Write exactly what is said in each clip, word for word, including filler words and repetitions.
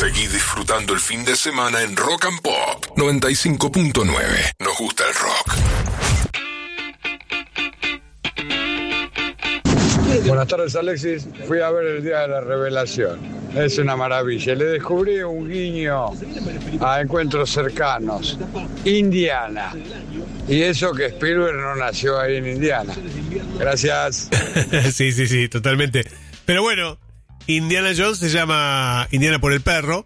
Seguí disfrutando el fin de semana en Rock and Pop noventa y cinco punto nueve. Nos gusta el rock. Buenas tardes, Alexis. Fui a ver el Día de la Revelación. Es una maravilla. Le descubrí un guiño a encuentros cercanos. Indiana. Y eso que Spielberg no nació ahí en Indiana. Gracias. Sí, sí, sí, totalmente. Pero bueno, Indiana Jones se llama Indiana por el perro.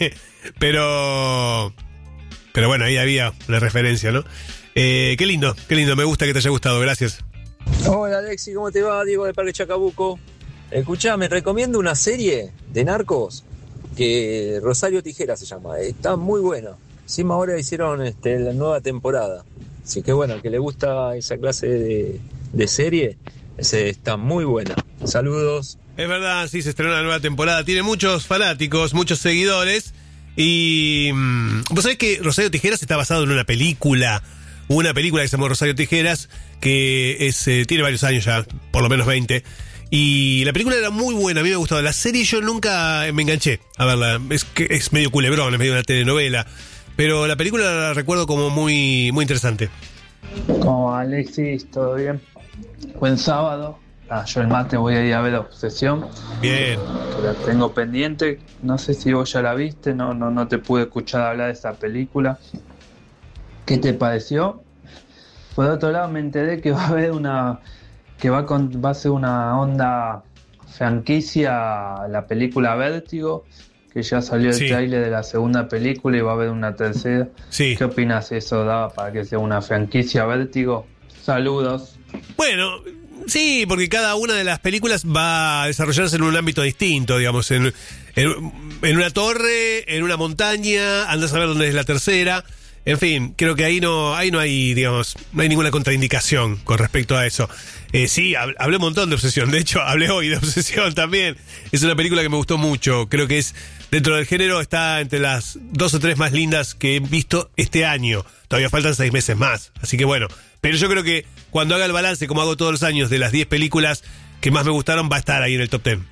Pero... Pero bueno, ahí había una referencia, ¿no? Eh, qué lindo, qué lindo. Me gusta que te haya gustado. Gracias. Hola Alexi, ¿cómo te va? Diego del Parque Chacabuco. Escuchá, me recomiendo una serie de narcos que Rosario Tijeras se llama. Está muy buena. Encima ahora hicieron este, la nueva temporada. Así que bueno, al que le gusta esa clase de, de serie, ese está muy buena. Saludos. Es verdad, sí, se estrenó la nueva temporada. Tiene muchos fanáticos, muchos seguidores. Y mmm, vos sabés que Rosario Tijeras está basado en una película. Una película que se llama Rosario Tijeras, que es eh, tiene varios años ya, por lo menos veinte. Y la película era muy buena, a mí me gustaba. La serie yo nunca me enganché a verla. Es que es medio culebrón, es medio una telenovela. Pero la película la recuerdo como muy, muy interesante. Como Alexis, ¿todo bien? Buen sábado. Ah, yo el martes voy a ir a ver Obsesión. Bien. La tengo pendiente. No sé si vos ya la viste, no, no, no te pude escuchar hablar de esa película. ¿Qué te pareció? Por otro lado me enteré que va a haber una que va, con, va a ser una onda franquicia la película Vértigo, que ya salió el sí. tráiler de la segunda película y va a haber una tercera. Sí. ¿Qué opinas de eso, da para que sea una franquicia Vértigo? Saludos. Bueno, sí, porque cada una de las películas va a desarrollarse en un ámbito distinto, digamos, en, en, en una torre, en una montaña, andás a ver dónde es la tercera. En fin, creo que ahí no, ahí no hay, digamos, no hay ninguna contraindicación con respecto a eso. Eh, sí, hablé un montón de Obsesión. De hecho, hablé hoy de Obsesión también. Es una película que me gustó mucho. Creo que es, dentro del género, está entre las dos o tres más lindas que he visto este año. Todavía faltan seis meses más. Así que bueno. Pero yo creo que cuando haga el balance, como hago todos los años, de las diez películas que más me gustaron, va a estar ahí en el top diez.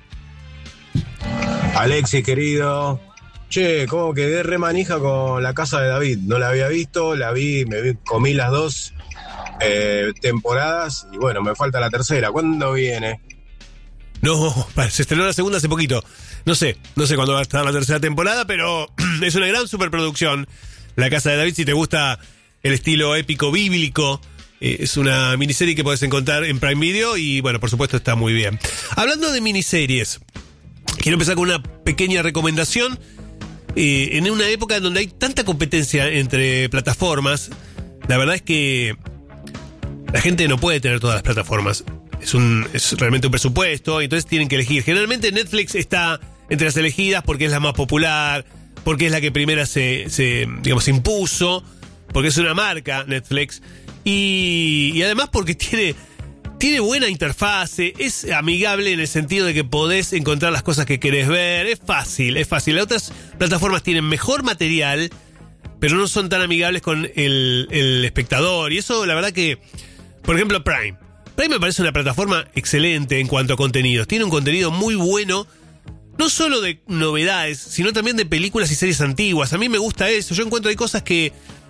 Alexis, querido. Che, ¿cómo quedé re manija con La Casa de David? No la había visto, la vi, me vi, comí las dos eh, temporadas y bueno, me falta la tercera. ¿Cuándo viene? No, se estrenó la segunda hace poquito. No sé, no sé cuándo va a estar la tercera temporada, pero es una gran superproducción. La Casa de David, si te gusta el estilo épico bíblico, eh, es una miniserie que podés encontrar en Prime Video y bueno, por supuesto está muy bien. Hablando de miniseries, quiero empezar con una pequeña recomendación. Eh, en una época en donde hay tanta competencia entre plataformas, la verdad es que la gente no puede tener todas las plataformas. Es un es realmente un presupuesto, entonces tienen que elegir. Generalmente Netflix está entre las elegidas porque es la más popular, porque es la que primera se, se digamos, impuso, porque es una marca Netflix, y, y además porque tiene... Tiene buena interfase, es amigable en el sentido de que podés encontrar las cosas que querés ver, es fácil, es fácil. Las otras plataformas tienen mejor material, pero no son tan amigables con el, el espectador. Y eso, la verdad que, por ejemplo, Prime. Prime me parece una plataforma excelente en cuanto a contenidos. Tiene un contenido muy bueno, no solo de novedades, sino también de películas y series antiguas. A mí me gusta eso. Yo encuentro hay cosas que